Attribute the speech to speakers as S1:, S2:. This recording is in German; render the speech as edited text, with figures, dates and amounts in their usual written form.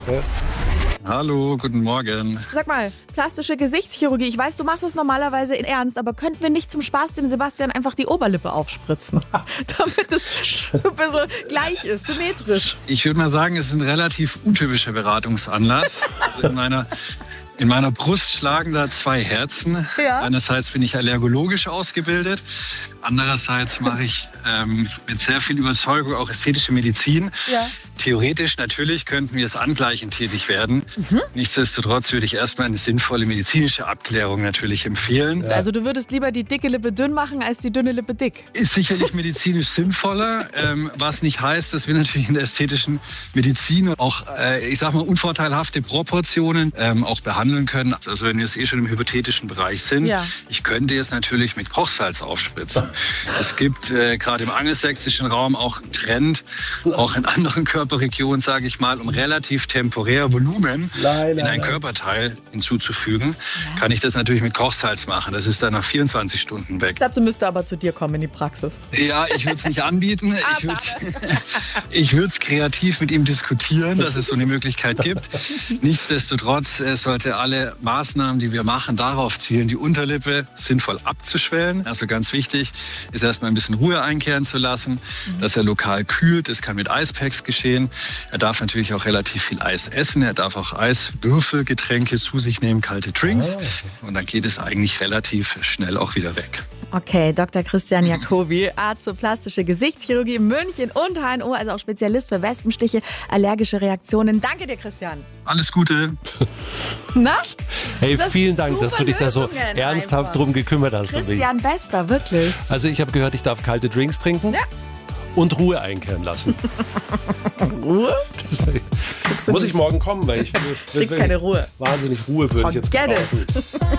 S1: Hallo, guten Morgen.
S2: Sag mal, plastische Gesichtschirurgie. Ich weiß, du machst das normalerweise in Ernst, aber könnten wir nicht zum Spaß dem Sebastian einfach die Oberlippe aufspritzen? Damit es so ein bisschen gleich ist, symmetrisch.
S1: Ich würde mal sagen, es ist ein relativ untypischer Beratungsanlass. Also in meiner Brust schlagen da zwei Herzen.
S2: Ja.
S1: Einerseits bin ich allergologisch ausgebildet. Andererseits mache ich mit sehr viel Überzeugung auch ästhetische Medizin.
S2: Ja.
S1: Theoretisch natürlich könnten wir es angleichend tätig werden. Nichtsdestotrotz würde ich erstmal eine sinnvolle medizinische Abklärung natürlich empfehlen.
S2: Also du würdest lieber die dicke Lippe dünn machen, als die dünne Lippe dick?
S1: Ist sicherlich medizinisch sinnvoller, was nicht heißt, dass wir natürlich in der ästhetischen Medizin auch, ich sag mal, unvorteilhafte Proportionen auch behandeln können. Also wenn wir jetzt schon im hypothetischen Bereich sind,
S2: Ja.
S1: Ich könnte jetzt natürlich mit Kochsalz aufspritzen. Es gibt gerade im angelsächsischen Raum auch einen Trend, auch in anderen Körperregionen, sage ich mal, um relativ temporär Volumen in ein Körperteil hinzuzufügen, kann ich das natürlich mit Kochsalz machen. Das ist dann nach 24 Stunden weg.
S2: Dazu müsste aber zu dir kommen in die Praxis.
S1: Ja, ich würde es nicht anbieten. Ich würde es kreativ mit ihm diskutieren, dass es so eine Möglichkeit gibt. Nichtsdestotrotz sollte alle Maßnahmen, die wir machen, darauf zielen, die Unterlippe sinnvoll abzuschwellen. Also ganz wichtig ist erstmal ein bisschen Ruhe einkehren zu lassen, dass er lokal kühlt. Das kann mit Eispacks geschehen. Er darf natürlich auch relativ viel Eis essen. Er darf auch Eiswürfelgetränke zu sich nehmen, kalte Drinks. Und dann geht es eigentlich relativ schnell auch wieder weg.
S2: Okay, Dr. Christian Jacobi, Arzt für plastische Gesichtschirurgie in München und HNO, also auch Spezialist für Wespenstiche, allergische Reaktionen. Danke dir, Christian.
S1: Alles Gute.
S2: Na?
S3: Hey,
S2: Das
S3: vielen
S2: sind
S3: Dank, dass du dich da so
S2: super Lösungen
S3: ernsthaft
S2: einfach.
S3: drum gekümmert hast.
S2: Christian Bester, wirklich.
S3: Also ich habe gehört, ich darf kalte Drinks trinken und Ruhe einkehren lassen.
S2: Ruhe?
S3: Muss ich morgen kommen, weil ich
S2: Kriegst keine Ruhe.
S3: wahnsinnig Ruhe würde ich jetzt
S2: Forget
S3: brauchen.
S2: it.